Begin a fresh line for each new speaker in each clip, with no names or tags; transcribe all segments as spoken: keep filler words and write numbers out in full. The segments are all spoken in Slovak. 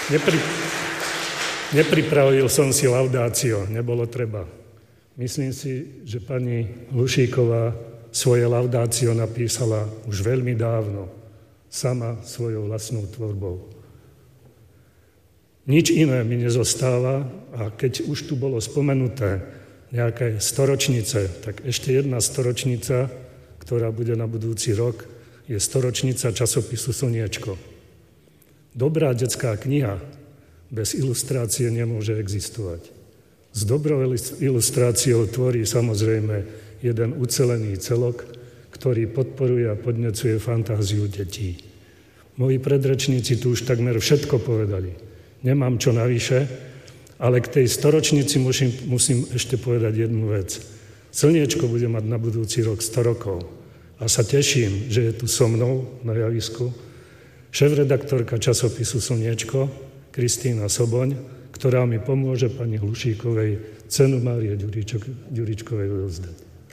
Nepri... Nepripravil som si laudácio, nebolo treba. Myslím si, že pani Hlušíková svoje laudácio napísala už veľmi dávno, sama svojou vlastnou tvorbou. Nič iné mi nezostáva a keď už tu bolo spomenuté nejaké storočnice, tak ešte jedna storočnica, ktorá bude na budúci rok, je storočnica časopisu Slniečko. Dobrá detská kniha bez ilustrácie nemôže existovať. S dobrou ilustráciou tvorí samozrejme jeden ucelený celok, ktorý podporuje a podnecuje fantáziu detí. Moji predrečníci tu už takmer všetko povedali. Nemám čo navyše, ale k tej storočnici musím, musím ešte povedať jednu vec. Slniečko bude mať na budúci rok sto rokov a sa teším, že je tu so mnou na javisku šéfredaktorka časopisu Slniečko, Kristína Soboň, ktorá mi pomôže pani Hlušíkovej cenu Márie Ďuričkovej odovzdať.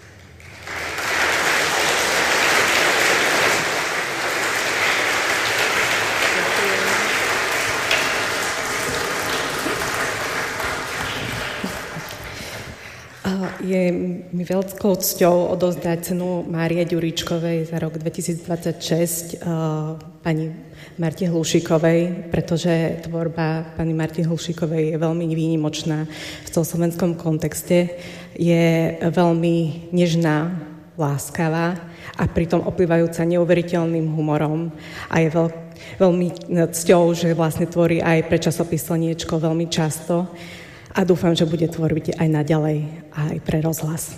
Je mi veľkou cťou odovzdať cenu Márie Ďuričkovej za rok dvetisícdvadsaťšesť pani Marte Hlušíkovej, pretože tvorba pani Marty Hlušíkovej je veľmi výnimočná v celoslovenskom kontexte. Je veľmi nežná, láskavá a pritom oplývajúca neuveriteľným humorom a je veľ, veľmi cťou, že vlastne tvorí aj pre časopis Slniečko veľmi často a dúfam, že bude tvoriť aj naďalej aj pre rozhlas.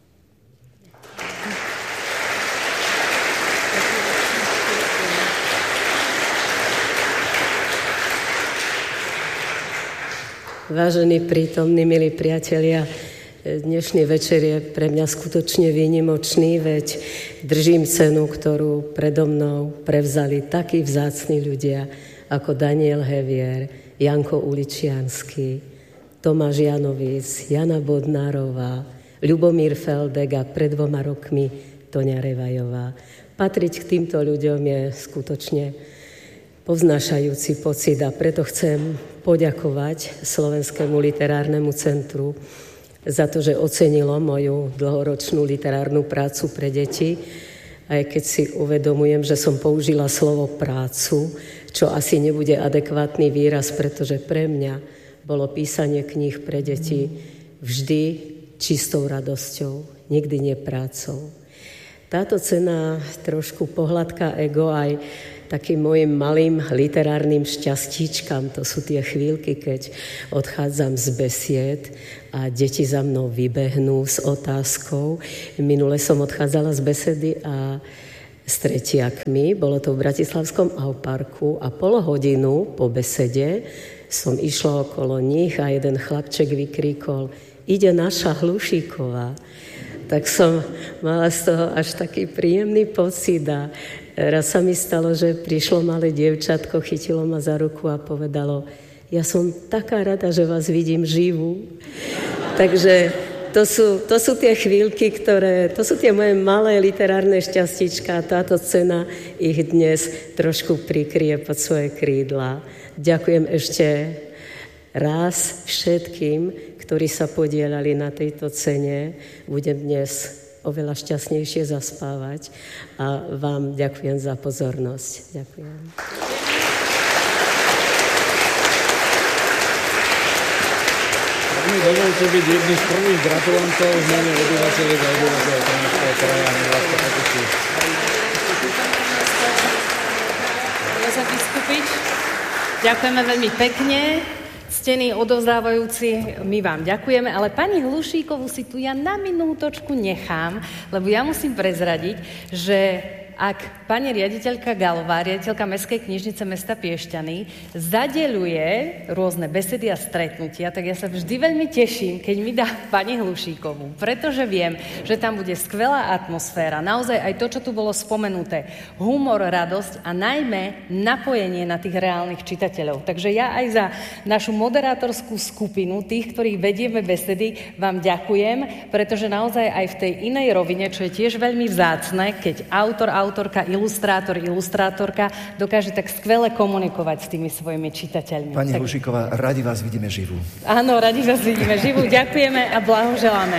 Vážení prítomní, milí priatelia, dnešný večer je pre mňa skutočne výnimočný, veď držím cenu, ktorú predo mnou prevzali takí vzácni ľudia ako Daniel Hevier, Janko Uličiansky, Tomáš Janovic, Jana Bodnárová, Ľubomír Feldek a pred dvoma rokmi Toňa Revajová. Patriť k týmto ľuďom je skutočne povznášajúci pocit a preto chcem poďakovať Slovenskému literárnemu centru za to, že ocenilo moju dlhoročnú literárnu prácu pre deti, aj keď si uvedomujem, že som použila slovo prácu, čo asi nebude adekvátny výraz, pretože pre mňa bolo písanie kníh pre deti vždy čistou radosťou, nikdy nie prácou. Táto cena trošku pohľadká ego aj takým mojim malým literárnym šťastíčkam. To sú tie chvíľky, keď odchádzam z besied a deti za mnou vybehnú s otázkou. Minule som odchádzala z besedy a s tretiakmi, bolo to v Bratislavskom Auparku a pol hodinu po besede som išla okolo nich a jeden chlapček vykríkol: ide naša Hlušíková. Tak som mala z toho až taký príjemný pocit a raz sa mi stalo, že prišlo malé dievčatko, chytilo ma za ruku a povedalo: ja som taká rada, že vás vidím živú. Takže to sú, to sú tie chvíľky, ktoré, to sú tie moje malé literárne šťastíčka a táto cena ich dnes trošku prikrie pod svoje krídla. Ďakujem ešte raz všetkým, ktorí sa podielali na tejto cene. Budem dnes oveľa šťastnejšie zaspávať a vám ďakujem za pozornosť. Ďakujem.
Mi dovolte byť jedným z prvých gratulantov v mene obyvateľov a obyvateľov Trnavského kraja.
Ďakujeme veľmi pekne. Ctení odovzdávajúci, my vám ďakujeme, ale pani Hlušíkovú si tu ja na minútočku nechám, lebo ja musím prezradiť, že ak pani riaditeľka Galová, riaditeľka Mestskej knižnice mesta Piešťany, zadeľuje rôzne besedy a stretnutia, tak ja sa vždy veľmi teším, keď mi dá pani Hlušíkovú, pretože viem, že tam bude skvelá atmosféra, naozaj aj to, čo tu bolo spomenuté, humor, radosť a najmä napojenie na tých reálnych čitateľov. Takže ja aj za našu moderátorskú skupinu, tých, ktorých vedieme besedy, vám ďakujem, pretože naozaj aj v tej inej rovine, čo je tiež veľmi vzácne, keď autor autorka, ilustrátor, ilustrátorka dokáže tak skvele komunikovať s tými svojimi čitateľmi.
Pani
tak...
Hlušíková, radi vás vidíme živú.
Áno, radi vás vidíme živú. Ďakujeme a blahoželáme.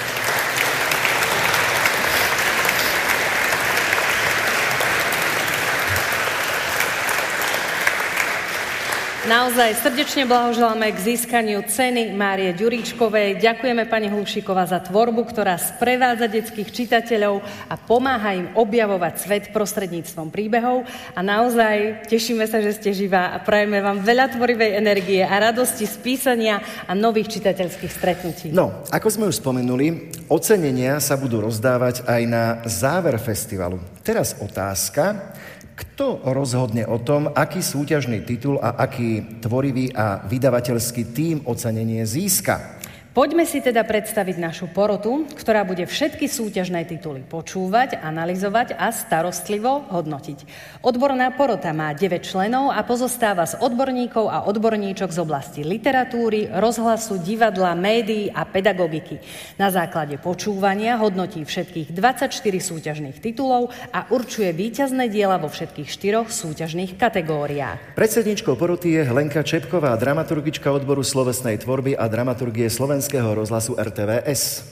Naozaj srdečne blahoželáme k získaniu ceny Márie Ďuríčkovej. Ďakujeme pani Hlušíková za tvorbu, ktorá sprevádza detských čitateľov a pomáha im objavovať svet prostredníctvom príbehov. A naozaj tešíme sa, že ste živá a prajeme vám veľa tvorivej energie a radosti z písania a nových čitateľských stretnutí.
No, ako sme už spomenuli, ocenenia sa budú rozdávať aj na záver festivalu. Teraz otázka. Kto rozhodne o tom, aký súťažný titul a aký tvorivý a vydavateľský tím ocenenie získa?
Poďme si teda predstaviť našu porotu, ktorá bude všetky súťažné tituly počúvať, analyzovať a starostlivo hodnotiť. Odborná porota má deväť členov a pozostáva z odborníkov a odborníčok z oblasti literatúry, rozhlasu, divadla, médií a pedagogiky. Na základe počúvania hodnotí všetkých dvadsaťštyri súťažných titulov a určuje víťazné diela vo všetkých štyroch súťažných kategóriách.
Predsedničkou poroty je Lenka Čepková, dramaturgička odboru slovesnej tvorby a dramaturgie Slovenského rozhlasu er té vé es.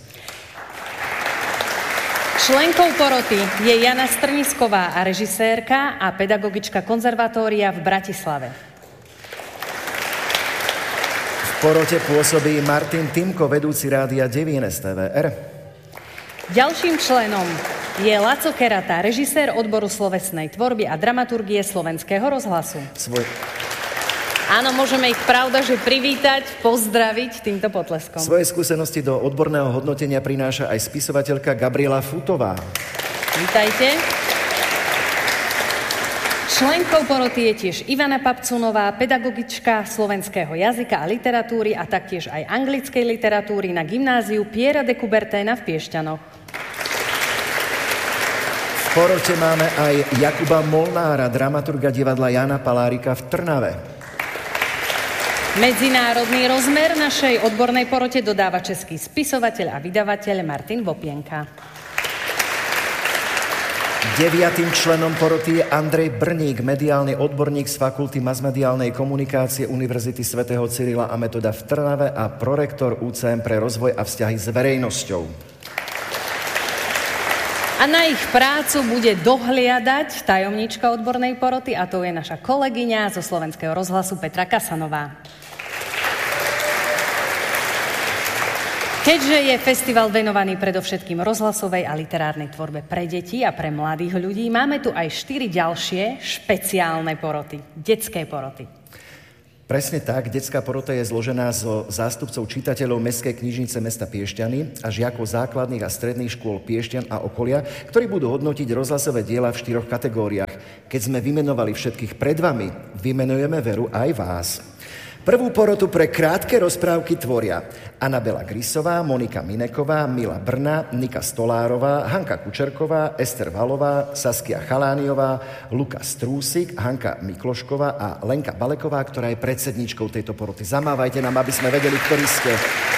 Členkou poroty je Jana Strnisková a režisérka a pedagogička konzervatória v Bratislave.
V porote pôsobí Martin Timko, vedúci rádia devín es té vé er.
Ďalším členom je Laco Kerata, režisér odboru slovesnej tvorby a dramaturgie Slovenského rozhlasu.
Svoj...
Áno, môžeme ich pravda, že privítať, pozdraviť týmto potleskom.
Svoje skúsenosti do odborného hodnotenia prináša aj spisovateľka Gabriela Futová.
Vítajte. Členkou poroty je tiež Ivana Papcunová, pedagogička slovenského jazyka a literatúry a taktiež aj anglickej literatúry na gymnáziu Piera de Coubertina v Piešťanoch.
V porote máme aj Jakuba Molnára, dramaturga divadla Jana Palárika v Trnave.
Medzinárodný rozmer našej odbornej porote dodáva český spisovateľ a vydavateľ Martin Vopienka.
Deviatým členom poroty je Andrej Brník, mediálny odborník z Fakulty masmediálnej komunikácie Univerzity svätého Cyrila a Metoda v Trnave a prorektor ú cé em pre rozvoj a vzťahy s verejnosťou.
A na ich prácu bude dohliadať tajomníčka odbornej poroty a to je naša kolegyňa zo Slovenského rozhlasu Petra Kasanová. Keďže je festival venovaný predovšetkým rozhlasovej a literárnej tvorbe pre deti a pre mladých ľudí, máme tu aj štyri ďalšie špeciálne poroty, detské poroty.
Presne tak, detská porota je zložená zo zástupcov čitateľov Mestskej knižnice mesta Piešťany a žiakov základných a stredných škôl Piešťan a okolia, ktorí budú hodnotiť rozhlasové diela v štyroch kategóriách. Keď sme vymenovali všetkých pred vami, vymenujeme veru aj vás. Prvú porotu pre krátke rozprávky tvoria Anabela Grisová, Monika Mineková, Mila Brna, Nika Stolárová, Hanka Kučerková, Ester Valová, Saskia Chalániová, Luka Strúsik, Hanka Miklošková a Lenka Baleková, ktorá je predsedničkou tejto poroty. Zamávajte nám, aby sme vedeli, ktorí ste.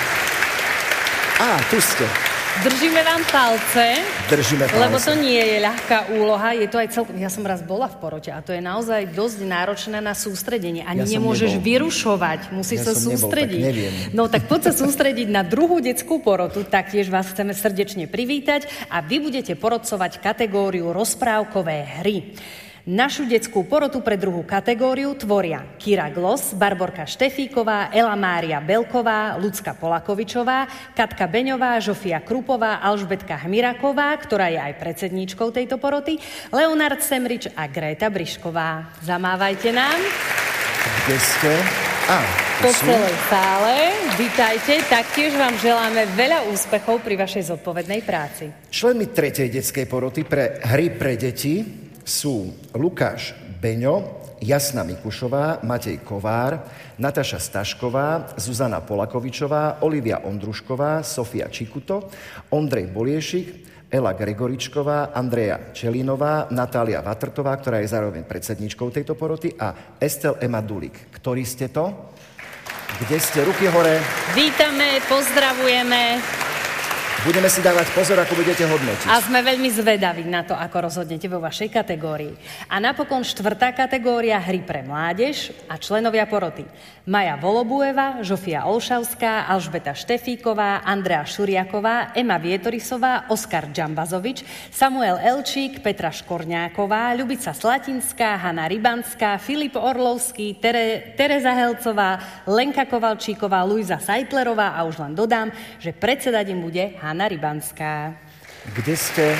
Á, tu ste.
Držíme vám palce,
Držíme palce,
lebo to nie je ľahká úloha, je to aj celkom... Ja som raz bola v porote a to je naozaj dosť náročné na sústredenie. Ani ja nemôžeš nebol. vyrušovať, musíš ja sa sústrediť.
Nebol, tak
no tak poď sa sústrediť na druhú detskú porotu, taktiež vás chceme srdečne privítať a vy budete porodcovať kategóriu rozprávkové hry. Našu detskú porotu pre druhú kategóriu tvoria Kira Gloss, Barborka Štefíková, Ela Mária Belková, Lucka Polakovičová, Katka Beňová, Žofia Krupová, Alžbetka Hmiraková, ktorá je aj predsedníčkou tejto poroty, Leonard Semrič a Gréta Brišková. Zamávajte nám.
Kde ste? Á,
po celej sále. Vítajte, taktiež vám želáme veľa úspechov pri vašej zodpovednej práci.
Členmi tretej detskej poroty pre hry pre deti sú Lukáš Beňo, Jasna Mikušová, Matej Kovár, Nataša Stašková, Zuzana Polakovičová, Olivia Ondrušková, Sofia Čikuto, Ondrej Boliešik, Ela Gregoričková, Andreja Čelinová, Natália Vatrtová, ktorá je zároveň predsedničkou tejto poroty a Estel Ema Dulik. Ktorí ste to? Kde ste? Ruky hore.
Vítame, pozdravujeme.
Budeme si dávať pozor, ako budete hodnotiť.
A sme veľmi zvedaví na to, ako rozhodnete vo vašej kategórii. A napokon štvrtá kategória hry pre mládež a členovia poroty. Maja Volobueva, Žofia Olšavská, Alžbeta Štefíková, Andrea Šuriaková, Ema Vietorisová, Oskar Džambazovič, Samuel Elčík, Petra Škorňáková, Ľubica Slatinská, Hanna Rybanská, Filip Orlovský, Tere, Tereza Helcová, Lenka Kovalčíková, Luisa Sajtlerová a už len dodám, že predsedať im bude Hanna Rybanská.
Kde ste?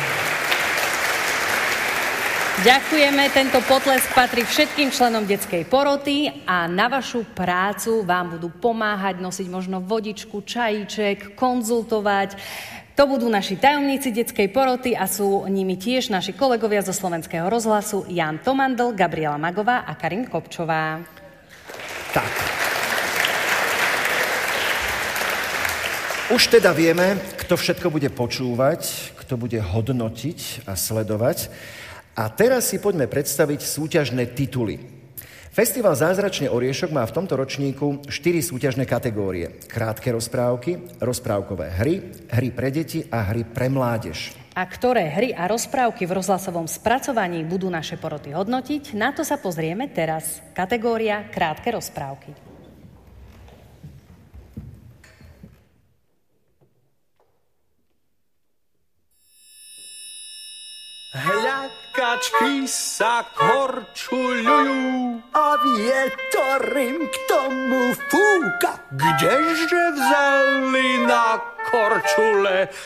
Ďakujeme, tento potlesk patrí všetkým členom detskej poroty a na vašu prácu vám budú pomáhať nosiť možno vodičku, čajíček, konzultovať. To budú naši tajomníci detskej poroty a sú nimi tiež naši kolegovia zo Slovenského rozhlasu Jan Tomandl, Gabriela Magová a Karin Kopčová.
Tak. Už teda vieme, kto všetko bude počúvať, kto bude hodnotiť a sledovať. A teraz si poďme predstaviť súťažné tituly. Festival Zázračný oriešok má v tomto ročníku štyri súťažné kategórie. Krátke rozprávky, rozprávkové hry, hry pre deti a hry pre mládež.
A ktoré hry a rozprávky v rozhlasovom spracovaní budú naše poroty hodnotiť, na to sa pozrieme teraz. Kategória Krátke rozprávky.
Hľakačky sa korčuľujú a vietorím k tomu fúka. Kdeže vzali na korčule